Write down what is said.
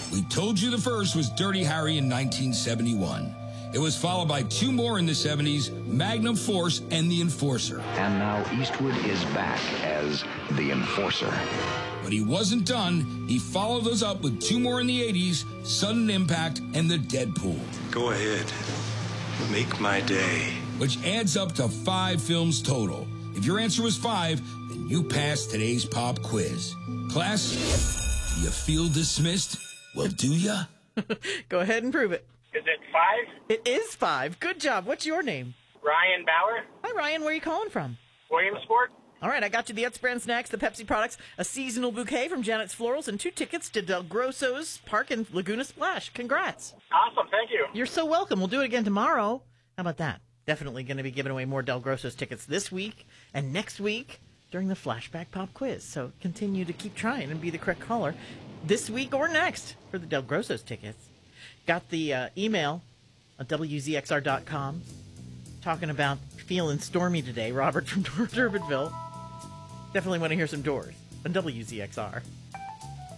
We told you the first was Dirty Harry in 1971. It was followed by two more in the 70s, Magnum Force and The Enforcer. And now Eastwood is back as The Enforcer. But he wasn't done. He followed those up with two more in the 80s, Sudden Impact and The Deadpool. Go ahead. Make my day. Which adds up to 5 films total. If your answer was 5, then you passed today's pop quiz. Class, do you feel dismissed? Well, do ya? Go ahead and prove it. Is it 5? It is 5. Good job. What's your name? Ryan Bauer, Hi, Ryan. Where are you calling from? Williamsport. All right, I got you the Utz brand snacks, the Pepsi products, a seasonal bouquet from Janet's Florals, and 2 tickets to Del Grosso's Park in Laguna Splash. Congrats. Awesome, thank you. You're so welcome. We'll do it again tomorrow. How about that? Definitely going to be giving away more Del Grosso's tickets this week and next week during the Flashback Pop Quiz. So continue to keep trying and be the correct caller this week or next for the Del Grosso's tickets. Got the email at WZXR.com talking about feeling stormy today. Robert from Turbidville. Definitely want to hear some Doors on WZXR.